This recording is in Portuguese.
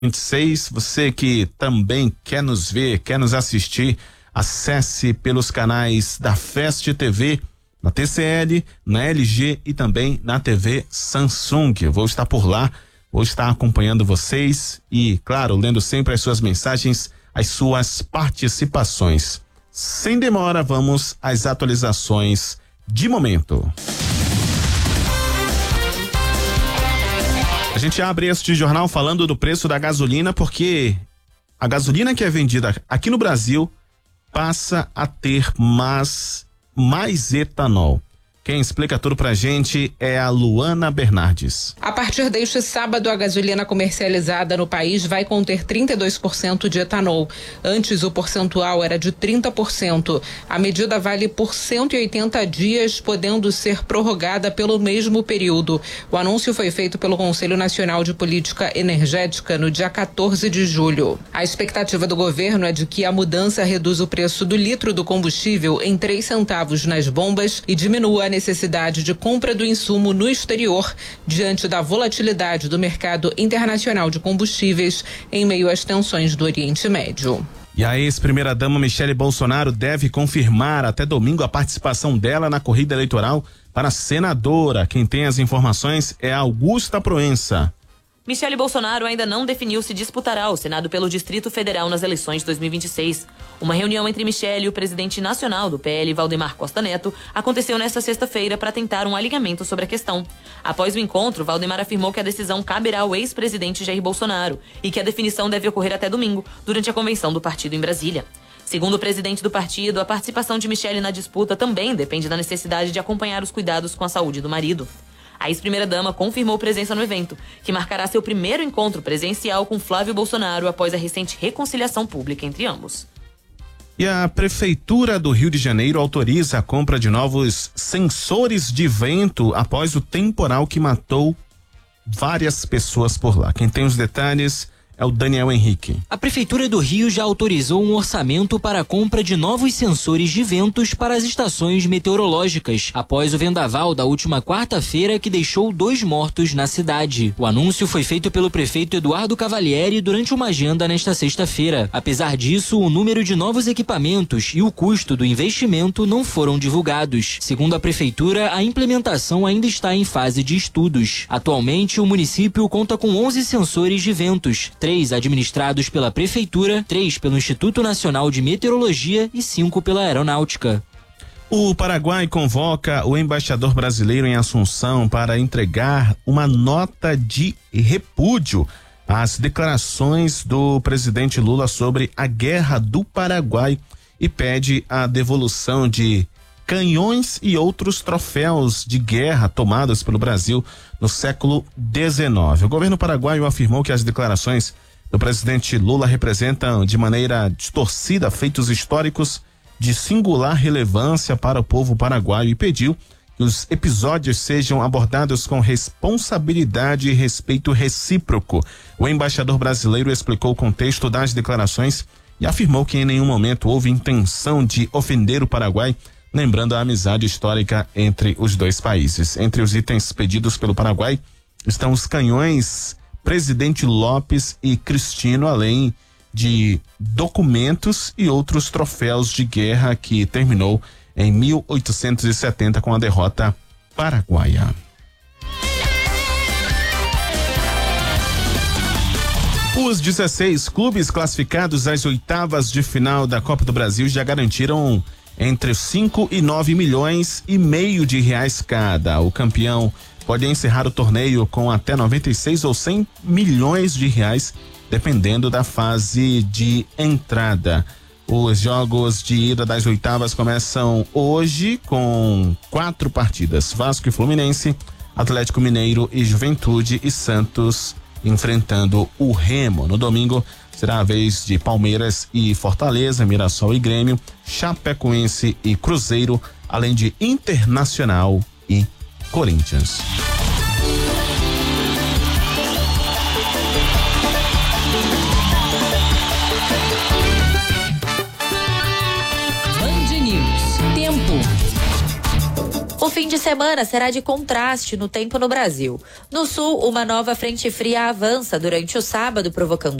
26. Você que também quer nos ver, quer nos assistir, acesse pelos canais da Fest TV, na TCL, na LG e também na TV Samsung. Eu vou estar por lá, vou estar acompanhando vocês e, claro, lendo sempre as suas mensagens, as suas participações. Sem demora, vamos às atualizações de momento. A gente abre este jornal falando do preço da gasolina, porque a gasolina que é vendida aqui no Brasil passa a ter mais etanol. Quem explica tudo pra gente é a Luana Bernardes. A partir deste sábado, a gasolina comercializada no país vai conter 32% de etanol. Antes, o percentual era de 30%. A medida vale por 180 dias, podendo ser prorrogada pelo mesmo período. O anúncio foi feito pelo Conselho Nacional de Política Energética no dia 14 de julho. A expectativa do governo é de que a mudança reduza o preço do litro do combustível em 3 centavos nas bombas e diminua a necessidade de compra do insumo no exterior diante da volatilidade do mercado internacional de combustíveis em meio às tensões do Oriente Médio. E a ex-primeira-dama Michele Bolsonaro deve confirmar até domingo a participação dela na corrida eleitoral para senadora. Quem tem as informações é Augusta Proença. Michele Bolsonaro ainda não definiu se disputará o Senado pelo Distrito Federal nas eleições de 2026. Uma reunião entre Michele e o presidente nacional do PL, Valdemar Costa Neto, aconteceu nesta sexta-feira para tentar um alinhamento sobre a questão. Após o encontro, Valdemar afirmou que a decisão caberá ao ex-presidente Jair Bolsonaro e que a definição deve ocorrer até domingo, durante a convenção do partido em Brasília. Segundo o presidente do partido, a participação de Michele na disputa também depende da necessidade de acompanhar os cuidados com a saúde do marido. A ex-primeira-dama confirmou presença no evento, que marcará seu primeiro encontro presencial com Flávio Bolsonaro após a recente reconciliação pública entre ambos. E a Prefeitura do Rio de Janeiro autoriza a compra de novos sensores de vento após o temporal que matou várias pessoas por lá. Quem tem os detalhes é o Daniel Henrique. A Prefeitura do Rio já autorizou um orçamento para a compra de novos sensores de ventos para as estações meteorológicas, após o vendaval da última quarta-feira que deixou 2 mortos na cidade. O anúncio foi feito pelo prefeito Eduardo Cavalieri durante uma agenda nesta sexta-feira. Apesar disso, o número de novos equipamentos e o custo do investimento não foram divulgados. Segundo a Prefeitura, a implementação ainda está em fase de estudos. Atualmente, o município conta com 11 sensores de ventos, 3 administrados pela Prefeitura, 3 pelo Instituto Nacional de Meteorologia e 5 pela Aeronáutica. O Paraguai convoca o embaixador brasileiro em Assunção para entregar uma nota de repúdio às declarações do presidente Lula sobre a guerra do Paraguai e pede a devolução de canhões e outros troféus de guerra tomados pelo Brasil no século XIX. O governo paraguaio afirmou que as declarações do presidente Lula representam de maneira distorcida feitos históricos de singular relevância para o povo paraguaio e pediu que os episódios sejam abordados com responsabilidade e respeito recíproco. O embaixador brasileiro explicou o contexto das declarações e afirmou que em nenhum momento houve intenção de ofender o Paraguai, lembrando a amizade histórica entre os dois países. Entre os itens pedidos pelo Paraguai estão os canhões Presidente Lopes e Cristino, além de documentos e outros troféus de guerra que terminou em 1870 com a derrota paraguaia. Os 16 clubes classificados às oitavas de final da Copa do Brasil já garantiram entre 5 e 9 milhões e meio de reais cada. O campeão pode encerrar o torneio com até 96 ou 100 milhões de reais, dependendo da fase de entrada. Os jogos de ida das oitavas começam hoje com 4 partidas: Vasco e Fluminense, Atlético Mineiro e Juventude e Santos enfrentando o Remo. No domingo será a vez de Palmeiras e Fortaleza, Mirassol e Grêmio, Chapecoense e Cruzeiro, além de Internacional e Corinthians. fim de semana será de contraste no tempo no Brasil. No sul, uma nova frente fria avança durante o sábado, provocando